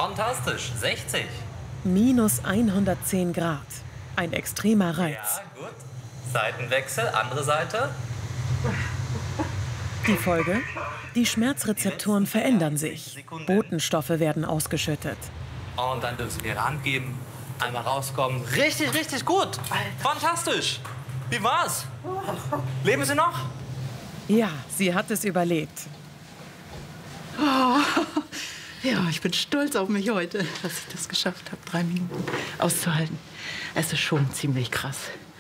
Fantastisch, 60. Minus 110 Grad. Ein extremer Reiz. Ja, gut. Seitenwechsel, andere Seite. Die Folge? Die Schmerzrezeptoren verändern sich. Botenstoffe werden ausgeschüttet. Und dann dürfen Sie Ihre Hand geben, einmal rauskommen. Richtig, richtig gut. Fantastisch. Wie war's? Leben Sie noch? Ja, sie hat es überlebt. Oh, ja, ich bin stolz auf mich heute, dass ich das geschafft habe, 3 Minuten auszuhalten. Es ist schon ziemlich krass.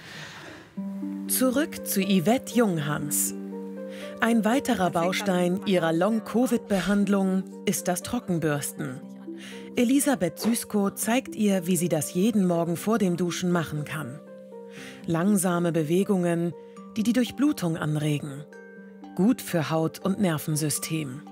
Zurück zu Yvette Junghans. Ein weiterer Baustein ihrer Long-Covid-Behandlung ist das Trockenbürsten. Elisabeth Süßko zeigt ihr, wie sie das jeden Morgen vor dem Duschen machen kann. Langsame Bewegungen, die die Durchblutung anregen. Gut für Haut- und Nervensystem.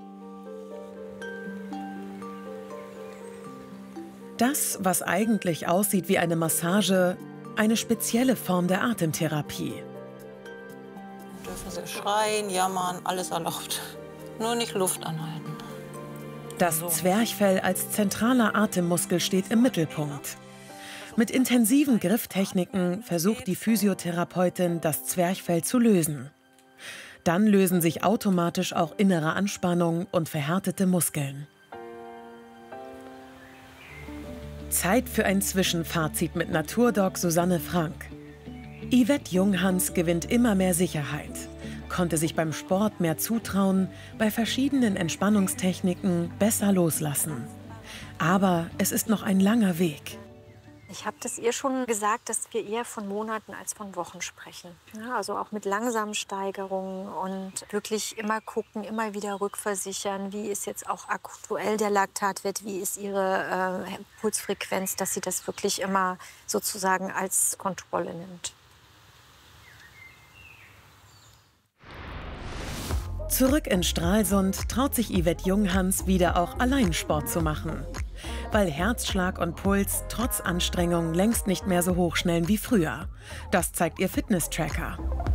Das, was eigentlich aussieht wie eine Massage, eine spezielle Form der Atemtherapie. Dürfen Sie schreien, jammern, alles erlaubt. Nur nicht Luft anhalten. Das Zwerchfell als zentraler Atemmuskel steht im Mittelpunkt. Mit intensiven Grifftechniken versucht die Physiotherapeutin, das Zwerchfell zu lösen. Dann lösen sich automatisch auch innere Anspannung und verhärtete Muskeln. Zeit für ein Zwischenfazit mit Naturdoc Susanne Frank. Yvette Junghans gewinnt immer mehr Sicherheit, konnte sich beim Sport mehr zutrauen, bei verschiedenen Entspannungstechniken besser loslassen. Aber es ist noch ein langer Weg. Ich habe das ihr schon gesagt, dass wir eher von Monaten als von Wochen sprechen. Ja, also auch mit langsamen Steigerungen und wirklich immer gucken, immer wieder rückversichern, wie ist jetzt auch aktuell der Laktatwert, wie ist ihre Pulsfrequenz, dass sie das wirklich immer sozusagen als Kontrolle nimmt. Zurück in Stralsund traut sich Yvette Junghans wieder auch allein Sport zu machen. Weil Herzschlag und Puls trotz Anstrengung längst nicht mehr so hoch schnellen wie früher. Das zeigt ihr Fitness-Tracker.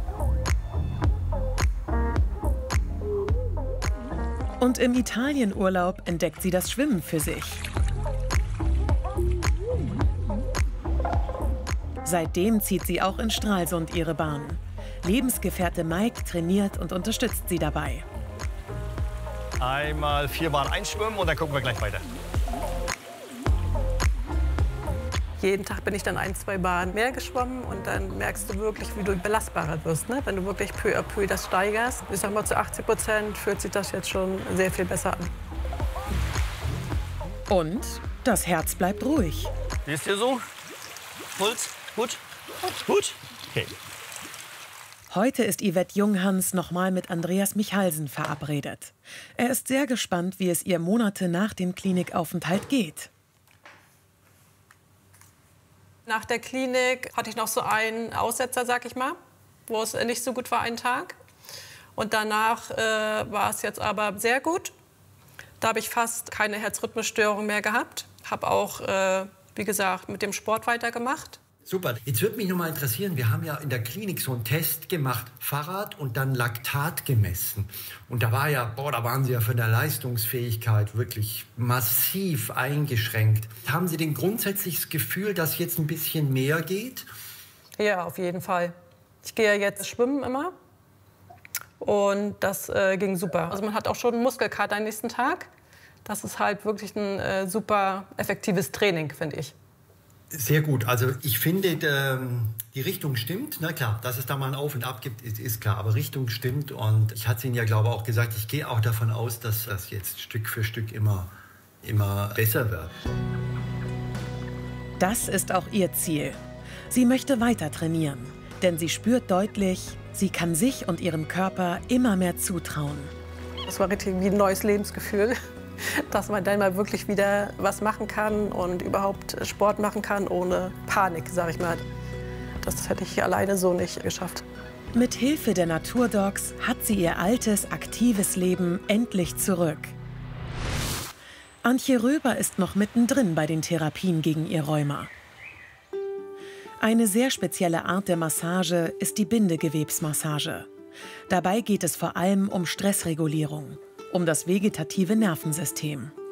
Und im Italienurlaub entdeckt sie das Schwimmen für sich. Seitdem zieht sie auch in Stralsund ihre Bahn. Lebensgefährte Mike trainiert und unterstützt sie dabei. Einmal 4 Bahnen einschwimmen und dann gucken wir gleich weiter. Jeden Tag bin ich dann 1, 2 Bahnen mehr geschwommen und dann merkst du wirklich, wie du belastbarer wirst, ne? Wenn du wirklich peu à peu das steigerst. Ich sag mal, zu 80% fühlt sich das jetzt schon sehr viel besser an. Und das Herz bleibt ruhig. Wie ist hier so? Puls? Gut? Gut? Okay. Heute ist Yvette Junghans nochmal mit Andreas Michalsen verabredet. Er ist sehr gespannt, wie es ihr Monate nach dem Klinikaufenthalt geht. Nach der Klinik hatte ich noch so einen Aussetzer, sag ich mal, wo es nicht so gut war, einen Tag. Und danach war es jetzt aber sehr gut. Da habe ich fast keine Herzrhythmusstörung mehr gehabt. Habe auch, wie gesagt, mit dem Sport weitergemacht. Super. Jetzt würde mich noch mal interessieren, wir haben ja in der Klinik so einen Test gemacht, Fahrrad und dann Laktat gemessen. Und da war ja, da waren Sie ja von der Leistungsfähigkeit wirklich massiv eingeschränkt. Haben Sie denn grundsätzlich das Gefühl, dass jetzt ein bisschen mehr geht? Ja, auf jeden Fall. Ich gehe jetzt schwimmen immer und das ging super. Also man hat auch schon einen Muskelkater am nächsten Tag. Das ist halt wirklich ein super effektives Training, finde ich. Sehr gut. Also ich finde, die Richtung stimmt. Na klar, dass es da mal ein Auf und Ab gibt, ist klar. Aber Richtung stimmt. Und ich hatte Ihnen ja, glaube ich, auch gesagt, ich gehe auch davon aus, dass das jetzt Stück für Stück immer besser wird. Das ist auch ihr Ziel. Sie möchte weiter trainieren. Denn sie spürt deutlich, sie kann sich und ihrem Körper immer mehr zutrauen. Das war richtig wie ein neues Lebensgefühl. Dass man dann mal wirklich wieder was machen kann und überhaupt Sport machen kann ohne Panik, sag ich mal. Das hätte ich alleine so nicht geschafft. Mit Hilfe der Naturdocs hat sie ihr altes, aktives Leben endlich zurück. Antje Röber ist noch mittendrin bei den Therapien gegen ihr Rheuma. Eine sehr spezielle Art der Massage ist die Bindegewebsmassage. Dabei geht es vor allem um Stressregulierung, um das vegetative Nervensystem.